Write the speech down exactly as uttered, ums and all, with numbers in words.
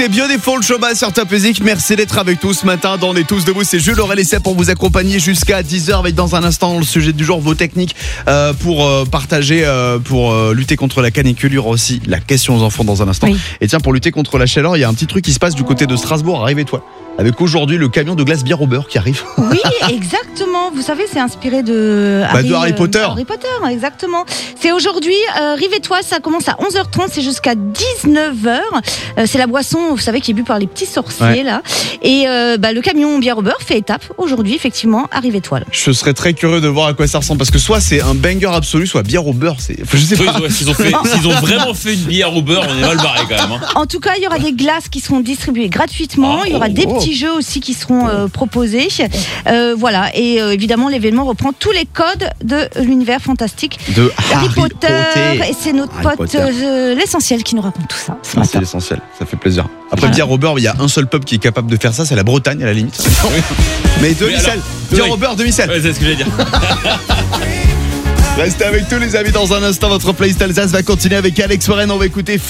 C'est Beautiful Showbiz sur Top Music. Merci d'être avec nous ce matin dans On est tous debout. C'est Jules Aurel et Seb pour vous accompagner jusqu'à dix heures. Avec dans un instant le sujet du jour, vos techniques euh, pour euh, partager, euh, pour euh, lutter contre la canicule. Il y aura aussi la question aux enfants dans un instant. Oui. Et tiens, pour lutter contre la chaleur, il y a un petit truc qui se passe du côté de Strasbourg. Arrivez-toi. Avec aujourd'hui le camion de glace bière au beurre qui arrive. Oui, exactement. Vous savez, c'est inspiré de Bah, de Harry euh, Potter. Harry Potter, exactement. C'est aujourd'hui, euh, Rive-et-toi, ça commence à onze heures trente, c'est jusqu'à dix-neuf heures. Euh, c'est la boisson, vous savez, qui est bu par les petits sorciers, Ouais. là. Et euh, bah, le camion bière au beurre fait étape aujourd'hui, effectivement, à Rive-et-toi. Je serais très curieux de voir à quoi ça ressemble. Parce que soit c'est un banger absolu, soit bière au beurre. C'est... Enfin, je sais Oui, pas. ouais, s'ils, ont fait, s'ils ont vraiment fait une bière au beurre, on est mal barré quand même. Hein. En tout cas, il y aura des glaces qui seront distribuées gratuitement. Ah, il y aura oh, des oh. petits jeux aussi qui seront euh, proposés. Euh, voilà. Et euh, évidemment, l'événement reprend tous les codes de l'univers fantastique De Harry, Potter. Et c'est notre Harry pote Potter. euh, l'essentiel qui nous raconte tout ça ce Ah, matin. c'est l'essentiel, ça fait plaisir. Après, Voilà. bière au beurre, il y a un seul pub qui est capable de faire ça, c'est la Bretagne à la limite. Mais demi-sel, alors, bière oui. au beurre, demi-sel. Ouais, c'est ce que j'allais dire. Restez avec tous les amis dans un instant, votre playlist Alsace va continuer avec Alex Warren, on va écouter